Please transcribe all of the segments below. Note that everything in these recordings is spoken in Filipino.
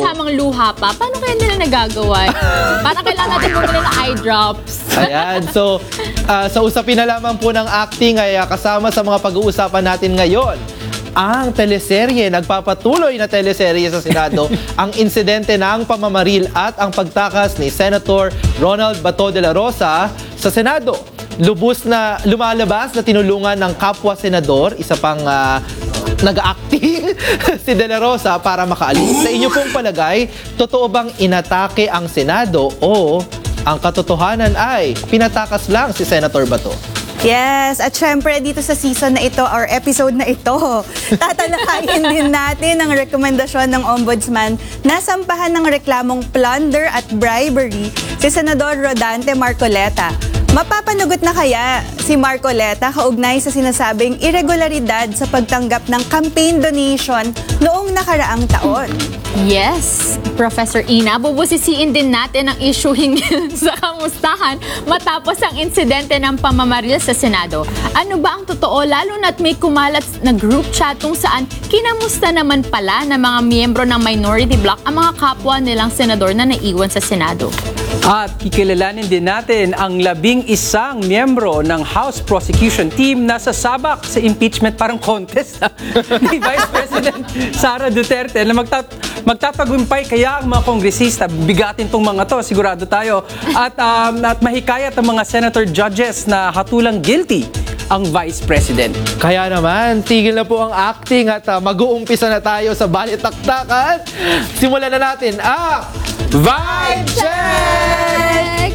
kasamang luha pa. Paano kaya nila nagagawa? Parang kailangan natin bumili ng eye drops. Ayan, so sa usapin na lamang po ng acting ay kasama sa mga pag-uusapan natin ngayon ang teleserye, nagpapatuloy na teleserye sa Senado, ang insidente ng pamamaril at ang pagtakas ni Senator Ronald Bato de la Rosa sa Senado. Lubos na lumalabas na tinulungan ng kapwa senador, isa pang nag-acting si De La Rosa para makaalis. Sa inyo pong palagay, totoo bang inatake ang Senado o ang katotohanan ay pinatakas lang si Senator Bato? Yes, at syempre dito sa season na ito or episode na ito, tatalakayin din natin ang rekomendasyon ng Ombudsman na sampahan ng reklamong plunder at bribery si Senador Rodante Marcoleta. Mapapanagot na kaya si Marcoleta kaugnay sa sinasabing irregularidad sa pagtanggap ng campaign donation noong nakaraang taon? Yes, Professor Ina, bubusisiin din natin ang issue hinggil sa kamustahan matapos ang insidente ng pamamaril sa Senado. Ano ba ang totoo, lalo na't may kumalat na group chat kung saan kinamusta naman pala ng mga miyembro ng minority bloc ang mga kapwa nilang senador na naiwan sa Senado. At kikilalanin din natin ang 11 miyembro ng House Prosecution Team na sasabak sa impeachment, parang contest ni Vice President Sara Duterte na magtatagumpay kaya ang mga kongresista. Bigatin tong mga to, sigurado tayo. At mahikayat ang mga senator judges na hatulang guilty ang Vice President. Kaya naman, tigil na po ang acting at mag-uumpisa na tayo sa balitaktakan. Simulan na natin ang Vibe Check!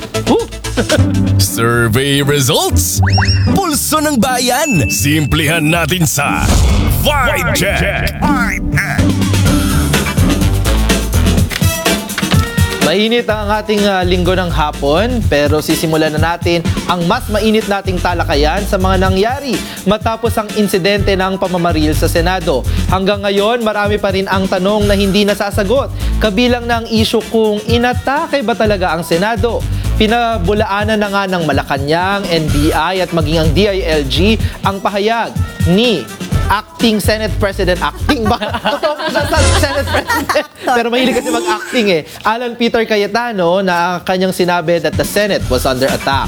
Survey results! Pulso ng bayan! Simplihan natin sa Vibe Check! Mainit ang ating linggo ng hapon, pero sisimulan na natin ang mas mainit nating talakayan sa mga nangyari matapos ang insidente ng pamamaril sa Senado. Hanggang ngayon, marami pa rin ang tanong na hindi nasasagot. Kabilang ng issue kung inatake ba talaga ang Senado. Pinabulaanan na nga ng Malacanang, NBI at maging ang DILG ang pahayag ni Acting Senate President. Acting ba? Totoo po siya sa Senate President. Pero mahilig kasi mag-acting eh. Alan Peter Cayetano na kanyang sinabi that the Senate was under attack.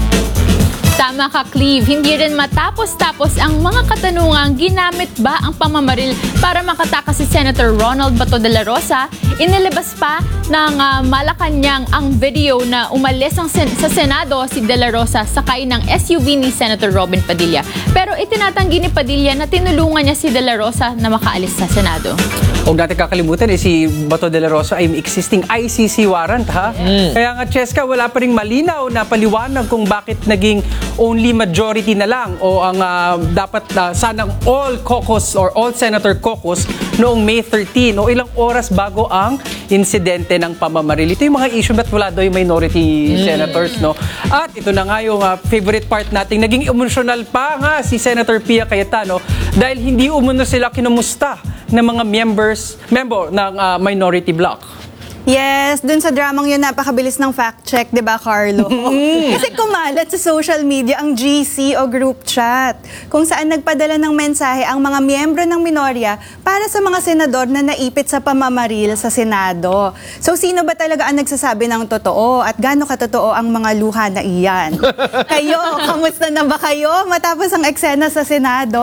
Tama ka, Cleve. Hindi rin matapos-tapos ang mga katanungang ginamit ba ang pamamaril para makatakas si Senator Ronald Bato de la Rosa. Inilabas pa ng Malacanang ang video na umalis sa Senado si De La Rosa sakay ng SUV ni Senator Robin Padilla. Pero itinatanggi ni Padilla na tinulungan niya si De La Rosa na makaalis sa Senado. Huwag natin kakalimutan si Bato de la Rosa ay existing ICC warrant, ha? Kaya nga, Cheska, wala pa ring malinaw na paliwanag kung bakit naging only majority na lang o ang dapat sanang all caucus or all senator caucus noong May 13 o ilang oras bago ang insidente ng pamamaril. Ito yung mga issue ba't wala daw yung minority senators, no? At ito na nga yung favorite part natin. Naging emotional pa nga si Senator Pia Cayetano dahil hindi umuno sila kinumusta ng mga member ng minority bloc. Yes, dun sa dramang yun, napakabilis ng fact check, di ba, Carlo? Kasi kumalat sa social media ang GC o group chat, kung saan nagpadala ng mensahe ang mga miyembro ng minorya para sa mga senador na naipit sa pamamaril sa Senado. So, sino ba talaga ang nagsasabi ng totoo at gaano katotoo ang mga luha na iyan? Kayo, kamusta na ba kayo matapos ang eksena sa Senado?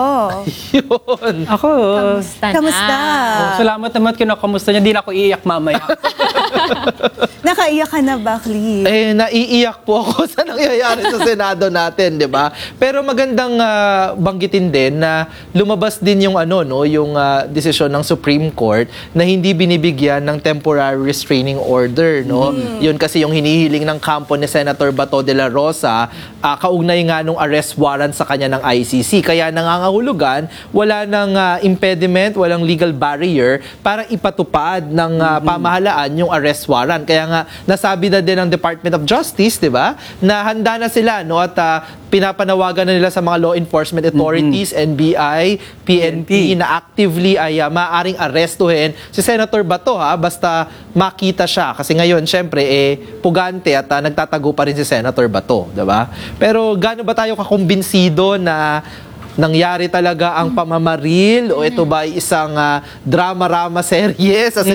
Yun. Ako, Kamusta? salamat naman kinakamusta niya. Di na ako iiyak mamaya. Nakaiyak ka na ba, Cleve? Naiiyak po ako sa nangyayari sa Senado natin, 'di ba? Pero magandang banggitin din na lumabas din yung yung desisyon ng Supreme Court na hindi binibigyan ng temporary restraining order, no? Yun kasi yung hinihiling ng kampo ni Senator Bato de la Rosa, kaugnay nga nung arrest warrant sa kanya ng ICC. Kaya nangangahulugan, wala nang impediment, walang legal barrier para ipatupad ng pamahalaan yung arrest warrant. Kaya nga nasabi na din ng Department of Justice, 'di ba, na handa na sila, no, at pinapanawagan na nila sa mga law enforcement authorities, NBI, PNP, na actively ay maaaring arestuhin si Senator Bato, basta makita siya. Kasi ngayon, syempre, pugante at nagtatago pa rin si Senator Bato, 'di ba? Pero gaano ba tayo kakumbinsido na nangyari talaga ang pamamaril o ito ba ay isang drama-rama serye sa